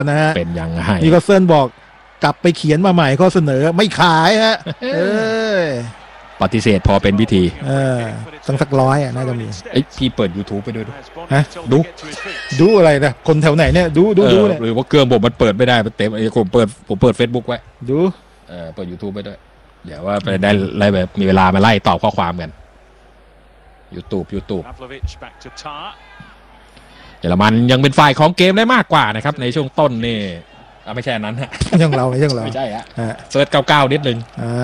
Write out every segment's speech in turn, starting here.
นะฮะเป็นยังไงนิโคลเซนบอกกลับไปเขียนมาใหม่ข้อเสนอไม่ขายฮะปฏิเสธพอเป็นพิธีสัก100น่าจะมีพี่เปิด YouTube ไปด้วยฮะดูอะไรนะคนแถวไหนเนี่ยดูเนี่ยหรือว่าเครื่องผมมันเปิดไม่ได้มันเต็มผมเปิด Facebook ไว้ดูเปิด YouTube ไปด้วยเดี๋ยวว่าไปได้ไล่แบบมีเวลามาไล่ตอบข้อความกัน YouTube เยอรมันยังเป็นฝ่ายของเกมได้มากกว่านะครับในช่วงต้นนี่ไม่ใช่นั้นฮะยังเราไม่ใช่ฮะเฟิร์ส99นิดนึง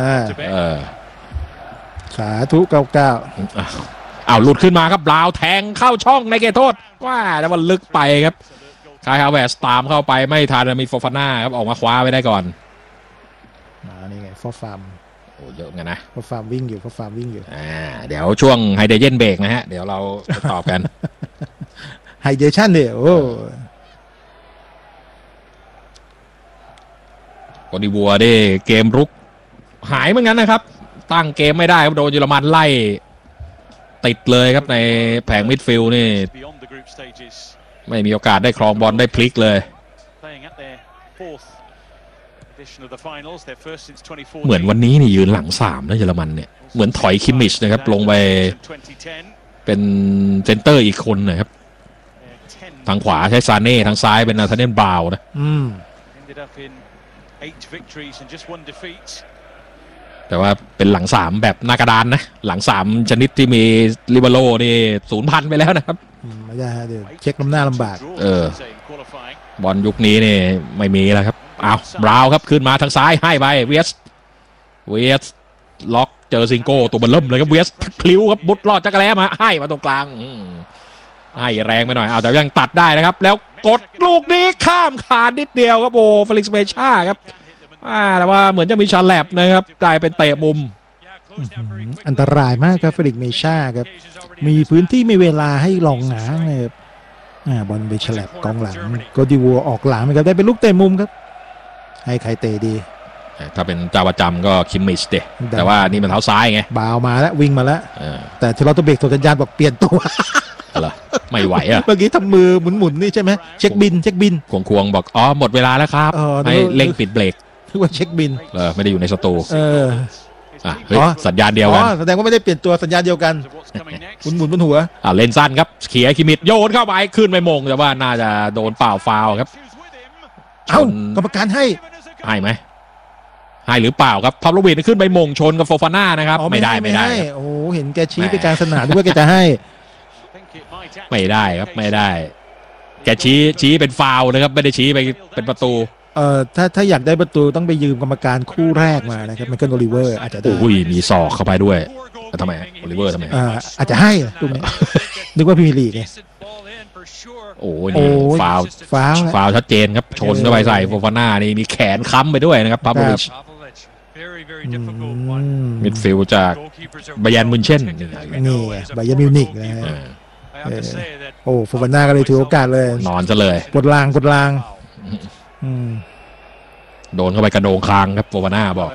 สาธุ 99หลุดขึ้นมาครับบราวแทงเข้าช่องในเขตโทษว่าแต่ว่าลึกไปครับคายฮาวเวร์สตามเข้าไปไม่ทันมีโฟฟาน่าครับออกมาคว้าไปได้ก่อนนี่ไงฟอร์ฟาร์มเยอะเหมือนกันนะฟอร์ฟาร์มวิ่งอยู่เดี๋ยวช่วงไฮเดรเจนเบรกนะฮะเดี๋ยวเราจะตอบกันไฮเดรชันเนี่ยโคดิวัวได้เกมรุกหายเหมือนกันนะครับตั้งเกมไม่ได้ครับโดนเยอรมันไล่ติดเลยครับในแผงมิดฟิลด์นี่ไม่มีโอกาสได้ครองบอลได้พลิกเลยเหมือนวันนี้นี่ยืนหลัง3นะเยอรมันเนี่ยเหมือนถอยคิมมิชนะครับลงไปเป็นเซนเตอร์อีกคนนะครับทางขวาใช้ซาเน่ทางซ้ายเป็นนาธาเนียลบราวน์นะแต่ว่าเป็นหลัง3แบบหน้ากระดานนะหลัง3ชนิดที่มีลิเบโร่นี่0,000ไปแล้วนะครับไม่ได้เดี๋ยวเช็คน้ำหน้าลำบากบอลยุคนี้นี่ไม่มีแล้วครับบราวน์ครับขึ้นมาทางซ้ายให้ไปเวสล็อกเจอซิงโก้ตัวมันเริ่มเลยครับเวสพลิ้วครับบุดรอดจักรแล้มาให้มาตรงกลางให้แรงไปหน่อยแต่ยังตัดได้นะครับแล้วกดลูกนี้ข้ามขาดนิดเดียวครับเฟลิกซ์เมช่าครับแต่ว่าเหมือนจะมีชาแลบนะครับกลายเป็นเตะมุมอันตรายมากครับเฟลิกซ์เมช่าครับมีพื้นที่มีเวลาให้ลองหงางเลยบอลไปฉลับกองหลังโกดิวัวออกหลังครับได้เป็นลูกเตะมุมครับให้ใครเตะดีถ้าเป็นเจ้าประจำก็คิมมิชเดแต่ว่านี่มันเท้าซ้ายไงบาวมาแล้ววิ่งมาแล้วแต่เทเลตเบกส่งสัญญาณบอกเปลี่ยนตัวไม่ไหวเมื่อกี้ทำมือหมุนนี่ใช่ไหมเช็คบินควงบอกหมดเวลาแล้วครับให้เร่งปิดเบรกคือว่าเช็คบินไม่ได้อยู่ในสตูสัญญาณเดียวกันแสดงว่าไม่ได้เปลี่ยนตัวสัญญาณเดียวกันหมุนบนหัวเล่นสั้นครับเขี่ยคิมิดโยนเข้าไปขึ้นไปมงแต่ว่าน่าจะโดนเป่าฟาวครับกรรมการให้ไหมให้หรือเปล่าครับพาโลวิชขึ้นไปมงชนกับโฟฟาน่านะครับไม่ได้โอ้เห็นแกชี้ไปกลางสนามด้วยแกจะให้ไม่ได้ครับไม่ได้แกชี้เป็นฟาวนะครับไม่ได้ชี้ไปเป็นประตูถ้าอยากได้ประตูต้องไปยืมกรรมการคู่แรกมานะครับไมเคิลโอลิเวอร์อาจจะได้มีศอกเข้าไปด้วยทำไมโอลิเวอร์ทำไมอาจจะให้ตรงนี้นึกว่าพรีเมียร์ลีกไงนี่ฟาวชัดเจนครับชนเข้าไปใส่โฟฟาน่านี่มีแขนค้ำไปด้วยนะครับพาโลวิชมิดฟิลด์จากไบาเยิร์นมิวนเช่นนี่ไบเยิร์นมิวนิกนะฮะโฟฟาน่าก็เลยถือโอกาสเลยนอนซะเลยกดลางโดนเข้าไปกระโดงคางครับโฟฟาน่าบอก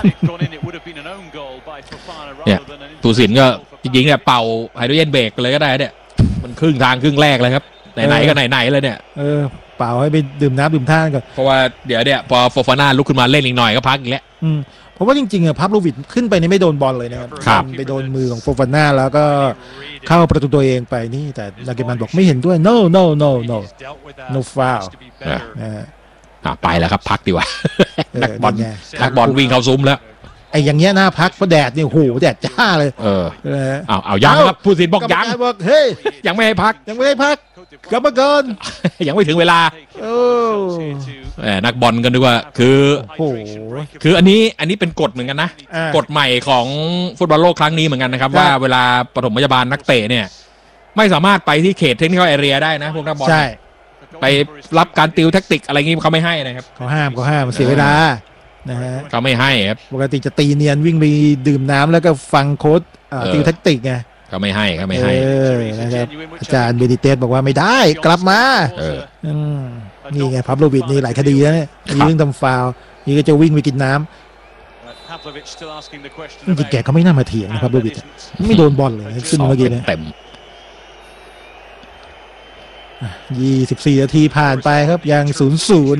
เนี่ยตูสินก็จริงๆเนี่ยเป่าไฮโดรเจนเบรกเลยก็ได้เนี่ยมันครึ่งทางครึ่งแรกเลยครับไหนก็ไหนเลยเนี่ยเป่าให้ไปดื่มน้ำดื่มท่าก่อนเพราะว่าเดี๋ยวเนี่ยพอโฟฟาน่าลุกขึ้นมาเล่นอีกหน่อยก็พักอีกแล้วเพราะว่าจริงๆพาโลวิชขึ้นไปนี่ไม่โดนบอลเลยนะครับไปโดนมือของโฟฟาน่าแล้วก็เข้าประตูตัวเองไปนี่แต่นาเกมันบอกไม่เห็นด้วย no foul ไปแล้วครับพักดีกว่านักบอลวิ่งเข้าซุ้มแล้วอย่างเงี้ยน่าพักเพราะแดดเนี่ยโหแดดจ้าเลยเอายังครับผู้สินบอกยังเฮ้ยยังไม่ให้พักกรรมการยังไม่ถึงเวลานักบอลกันดีกว่าคืออันนี้เป็นกฎเหมือนกันนะกฎใหม่ของฟุตบอลโลกครั้งนี้เหมือนกันนะครับว่าเวลาปฐมพยาบาลนักเตะเนี่ยไม่สามารถไปที่เขตเทคนิคแอเรียได้นะพวกนักบอลไปรับการติวแทคติกอะไรงี้เขาไม่ให้นะครับเขาห้ามเสียเวลานะฮะเขาไม่ให้ครับปกติจะตีเนียนวิ่งไปดื่มน้ำแล้วก็ฟังโค้ชติวแทคติกไงเขาไม่ให้นะครับอาจารย์เบนิเตสบอกว่าไม่ได้กลับมานี่ไงพาโลวิชนี่หลายคดีแล้วเนี่ยมีเรื่องทำฟาวล์นี่ก็จะวิ่งไปกินน้ำจริงๆแกก็ไม่น่ามาเถียงนะพาโลวิชไม่โดนบอลเลยขึ้นเมื่อกี้เนี่ย 24 นาทีผ่านไปครับยัง0-0